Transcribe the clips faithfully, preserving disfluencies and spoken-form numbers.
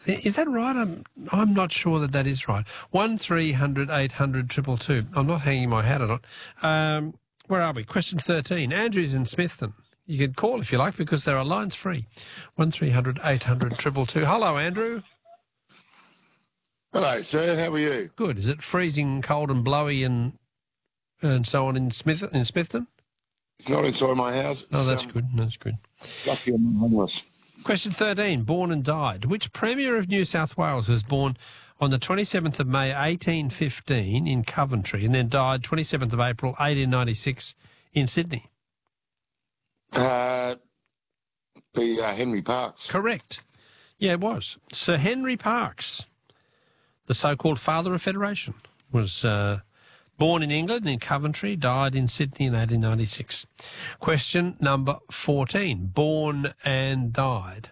Is that right? I'm, I'm not sure that that is right. one three hundred eight hundred two two two. I'm not hanging my hat on it. Um, where are we? Question thirteen. Andrew's in Smithton. You can call if you like because there are lines free. one three hundred eight hundred two two two. Hello, Andrew. Hello, sir. How are you? Good. Is it freezing cold and blowy and and so on in Smith in Smithton? It's not inside my house. Oh, that's um, good. That's good. Lucky I'm homeless. Question thirteen. Born and died. Which Premier of New South Wales was born on the twenty-seventh of May eighteen fifteen in Coventry and then died twenty-seventh of April eighteen ninety-six in Sydney? Uh, the uh, Henry Parkes. Correct. Yeah, it was. Sir Henry Parkes, the so-called father of Federation, was uh, born in England, in Coventry, died in Sydney in eighteen ninety-six. Question number fourteen. Born and died.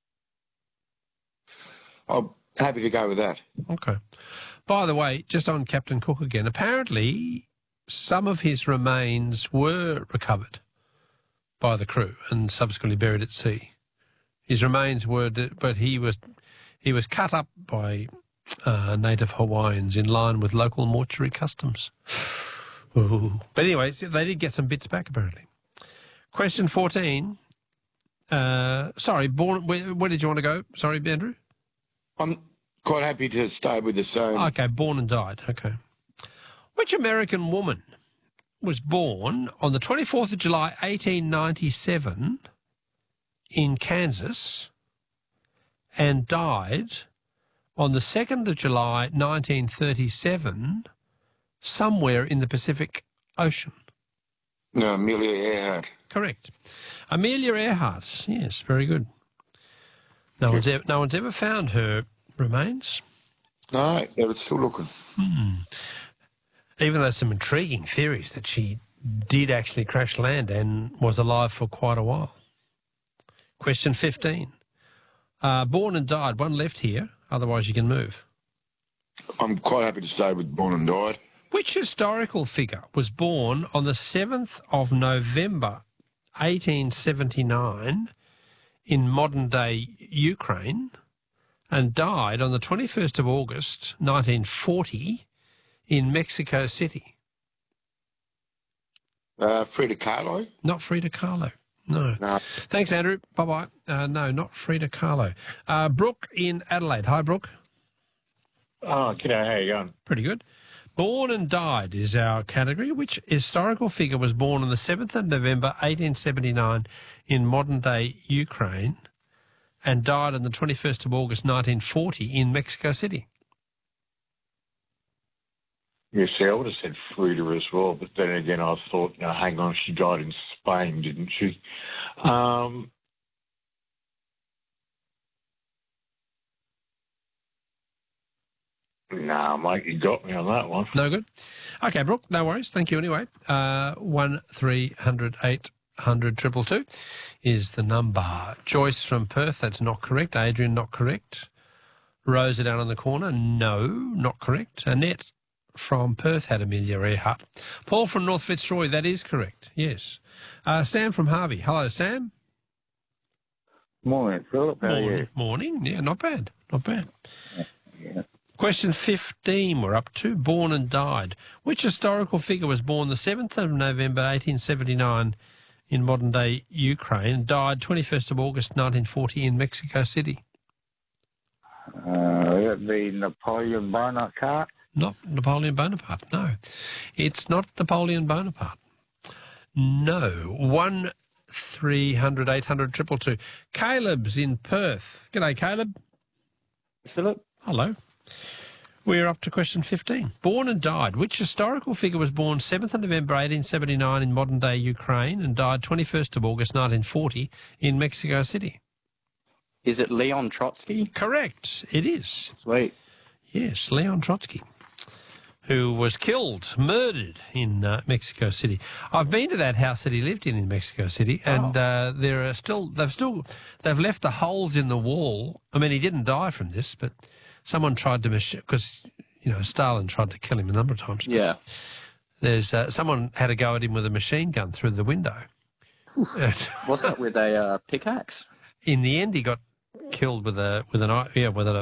I'm happy to go with that. Okay. By the way, just on Captain Cook again, apparently some of his remains were recovered by the crew and subsequently buried at sea. His remains were, but he was he was cut up by uh, native Hawaiians in line with local mortuary customs. Ooh. But anyway, they did get some bits back apparently. Question fourteen. Uh, sorry, born. Where, where did you want to go? Sorry, Andrew. I'm quite happy to stay with the same. Okay, born and died. Okay. Which American woman was born on the twenty-fourth of July, eighteen ninety-seven in Kansas and died on the second of July, nineteen thirty-seven, somewhere in the Pacific Ocean? No, Amelia Earhart. Correct. Amelia Earhart. Yes, very good. No one's ever, no one's ever found her remains. No, they were still looking. Hmm. Even though some intriguing theories that she did actually crash land and was alive for quite a while. Question fifteen. Uh, born and died. One left here. Otherwise you can move. I'm quite happy to stay with born and died. Which historical figure was born on the seventh of November, eighteen seventy-nine in modern-day Ukraine and died on the twenty-first of August, nineteen forty in Mexico City? Uh, Frida Kahlo? Not Frida Kahlo. No. No. Thanks, Andrew. Bye-bye. Uh, no, not Frida Kahlo. Uh, Brooke in Adelaide. Hi, Brooke. Oh, g'day. How you going? Pretty good. Born and died is our category. Which historical figure was born on the seventh of November, eighteen seventy-nine in modern-day Ukraine and died on the twenty-first of August, nineteen forty in Mexico City? Yeah, see, I would have said Frida as well, but then again I thought, no, hang on, she died in Spain, didn't she? Um, nah, mate, you got me on that one. No good? Okay, Brooke, no worries. Thank you anyway. Uh, one three hundred eight hundred two two two is the number. Joyce from Perth, that's not correct. Adrian, not correct. Rosa down on the corner, no, not correct. Annette from Perth had Amelia Earhart. Paul from North Fitzroy, that is correct, yes. Uh, Sam from Harvey. Hello, Sam. Morning, Philip. How Morning. are you? Morning. Yeah, not bad. Not bad. Yeah. Question fifteen we're up to. Born and died. Which historical figure was born the seventh of November, eighteen seventy-nine in modern-day Ukraine and died twenty-first of August, nineteen forty in Mexico City? Uh, that'd be Napoleon Bonaparte. Not Napoleon Bonaparte, no. It's not Napoleon Bonaparte. No. One three hundred eight hundred two two two. Caleb's in Perth. G'day, Caleb. Philip. Hello. We're up to question fifteen. Born and died. Which historical figure was born seventh of November eighteen seventy-nine in modern-day Ukraine and died twenty-first of August nineteen forty in Mexico City? Is it Leon Trotsky? Correct. It is. Sweet. Yes, Leon Trotsky, who was killed, murdered in uh, Mexico City. I've been to that house that he lived in in Mexico City, and oh. uh, there are still they've still they've left the holes in the wall. I mean, he didn't die from this, but someone tried to because you know Stalin tried to kill him a number of times. Yeah. There's uh, someone had a go at him with a machine gun through the window. Was that with a uh, pickaxe? In the end, he got killed with a with an yeah with a